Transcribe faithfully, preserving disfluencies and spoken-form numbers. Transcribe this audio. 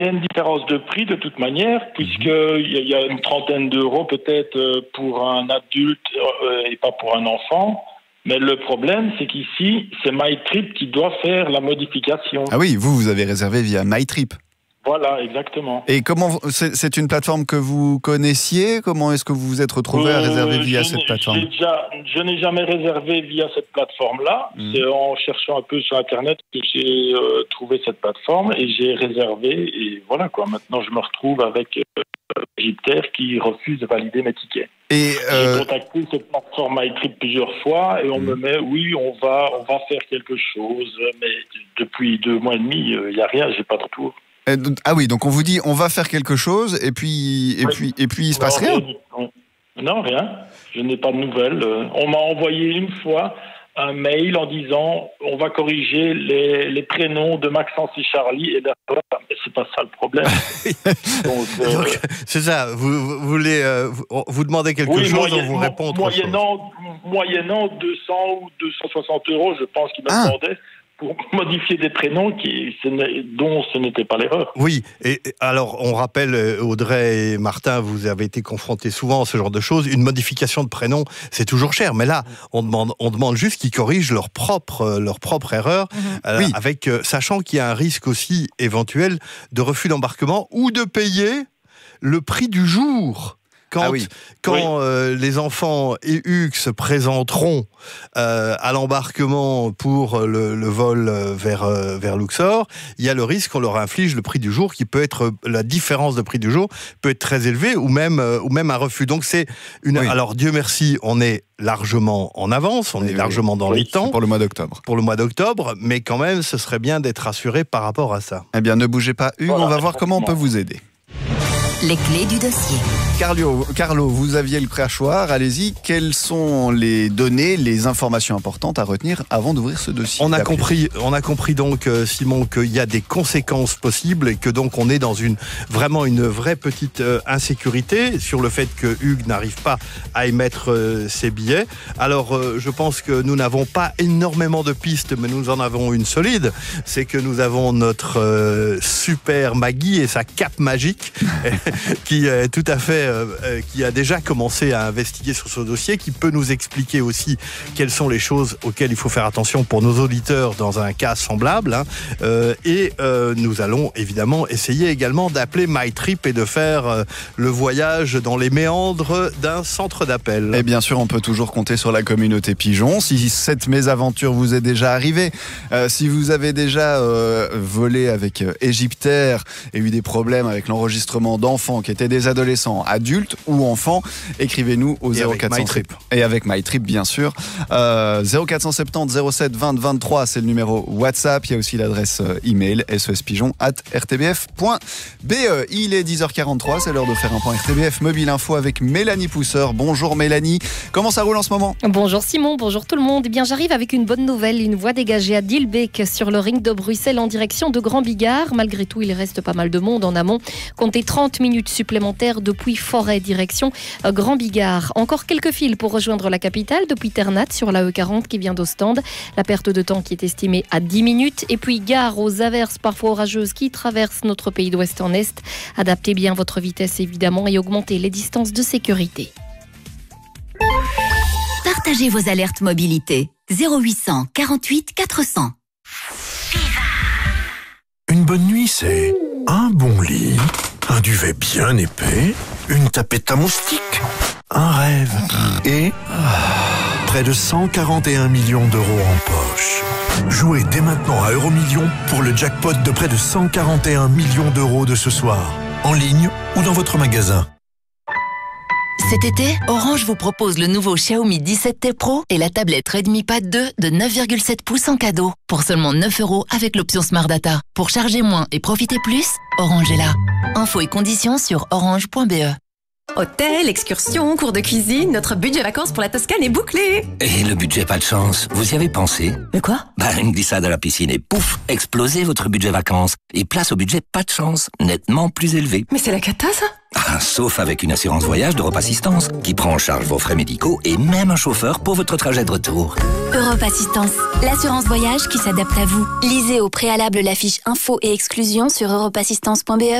Il y a une différence de prix de toute manière, puisqu'il y, y a une trentaine d'euros peut-être pour un adulte et pas pour un enfant. Mais le problème, c'est qu'ici, c'est MyTrip qui doit faire la modification. Ah oui, vous, vous avez réservé via MyTrip. Voilà, exactement. Et comment c'est, c'est une plateforme que vous connaissiez ? Comment est-ce que vous vous êtes retrouvé euh, à réserver via cette plateforme ? déjà, Je n'ai jamais réservé via cette plateforme-là. Mmh. C'est en cherchant un peu sur Internet que j'ai euh, trouvé cette plateforme et j'ai réservé. Et voilà quoi. Maintenant, je me retrouve avec euh, Egyptair qui refuse de valider mes tickets. Et euh... J'ai contacté cette plateforme MyTrip plusieurs fois et on mmh. me met oui, on va, on va faire quelque chose. Mais depuis deux mois et demi, il euh, n'y a rien. J'ai pas de retour. Ah oui, donc on vous dit on va faire quelque chose et puis et oui. puis et puis il se passe rien. Non, rien. Je n'ai pas de nouvelles. On m'a envoyé une fois un mail en disant on va corriger les, les prénoms de Maxence et Charlie et d'accord, mais c'est pas ça le problème. donc, euh... donc, c'est ça. Vous, vous voulez euh, vous, vous demandez quelque oui, chose, moyen, on vous répond autre moyennant, chose. Moyennant deux cents ou deux cent soixante euros, je pense qu'il me ah. demandait. Pour modifier des prénoms qui, dont ce n'était pas l'erreur. Oui, et alors on rappelle, Audrey et Martin, vous avez été confrontés souvent à ce genre de choses. Une modification de prénom, c'est toujours cher, mais là, on demande, on demande juste qu'ils corrigent leur propre, leur propre erreur, mm-hmm. euh, oui. avec, euh, sachant qu'il y a un risque aussi éventuel de refus d'embarquement ou de payer le prix du jour. Quand, ah oui. quand oui. Euh, les enfants et Hugues se présenteront euh, à l'embarquement pour le, le vol vers, euh, vers Luxor, il y a le risque qu'on leur inflige le prix du jour qui peut être, la différence de prix du jour peut être très élevée ou même, euh, ou même un refus. Donc c'est une. Oui. Alors Dieu merci, on est largement en avance, on oui, est largement oui. dans oui, les temps. Pour le mois d'octobre. Pour le mois d'octobre, mais quand même, ce serait bien d'être rassuré par rapport à ça. Eh bien, ne bougez pas, Hugues, voilà, on va voir comment on peut vous aider. Les clés du dossier. Carlo, Carlo, vous aviez le crachoir, allez-y. Quelles sont les données, les informations importantes à retenir avant d'ouvrir ce dossier ? On a compris, on a compris donc, Simon, qu'il y a des conséquences possibles et que donc on est dans une vraiment une vraie petite euh, insécurité sur le fait que Hugues n'arrive pas à émettre euh, ses billets. Alors, euh, je pense que nous n'avons pas énormément de pistes, mais nous en avons une solide. C'est que nous avons notre euh, super Maggie et sa cape magique. qui est tout à fait, euh, qui a déjà commencé à investiguer sur ce dossier, qui peut nous expliquer aussi quelles sont les choses auxquelles il faut faire attention pour nos auditeurs dans un cas semblable. Hein. Euh, et euh, nous allons évidemment essayer également d'appeler MyTrip et de faire euh, le voyage dans les méandres d'un centre d'appel. Et bien sûr, on peut toujours compter sur la communauté Pigeon. Si cette mésaventure vous est déjà arrivée, euh, si vous avez déjà euh, volé avec euh, Egyptair et eu des problèmes avec l'enregistrement d'enfants qui étaient des adolescents, adultes ou enfants, écrivez-nous au zéro quatre cent sept et avec MyTrip bien sûr. Euh, zéro quatre cent soixante-dix zéro sept vingt vingt-trois, c'est le numéro WhatsApp. Il y a aussi l'adresse email s o s pigeon arobase r t b f point b e. Il est dix heures quarante-trois, c'est l'heure de faire un point R T B F Mobile Info avec Mélanie Pousseur. Bonjour Mélanie, comment ça roule en ce moment ? Bonjour Simon, bonjour tout le monde. Eh bien j'arrive avec une bonne nouvelle, une voie dégagée à Dilbeek sur le ring de Bruxelles en direction de Grand Bigard. Malgré tout, il reste pas mal de monde en amont. Comptez trente minutes supplémentaires depuis Forêt, direction Grand Bigard. Encore quelques fils pour rejoindre la capitale depuis Ternat sur la E quarante qui vient d'Ostende. La perte de temps qui est estimée à dix minutes. Et puis gare aux averses parfois orageuses qui traversent notre pays d'ouest en est. Adaptez bien votre vitesse évidemment et augmentez les distances de sécurité. Partagez vos alertes mobilité. zéro huit cent quarante-huit quatre cents. Une bonne nuit, c'est un bon lit, un duvet bien épais, une tapette à moustiques, un rêve et près de cent quarante et un millions d'euros en poche. Jouez dès maintenant à Euromillions pour le jackpot de près de cent quarante et un millions d'euros de ce soir, en ligne ou dans votre magasin. Cet été, Orange vous propose le nouveau Xiaomi dix-sept T Pro et la tablette Redmi Pad deux de neuf virgule sept pouces en cadeau pour seulement neuf euros avec l'option Smart Data. Pour charger moins et profiter plus, Orange est là. Infos et conditions sur orange point b e. Hôtel, excursion, cours de cuisine, notre budget vacances pour la Toscane est bouclé. Et le budget pas de chance, vous y avez pensé? Mais quoi? Bah, une glissade à la piscine et pouf, explosez votre budget vacances. Et place au budget pas de chance, nettement plus élevé. Mais c'est la cata, ça? Ah, sauf avec une assurance voyage d'Europe Assistance, qui prend en charge vos frais médicaux et même un chauffeur pour votre trajet de retour. Europe Assistance, l'assurance voyage qui s'adapte à vous. Lisez au préalable la fiche info et exclusion sur europe assistance point b e.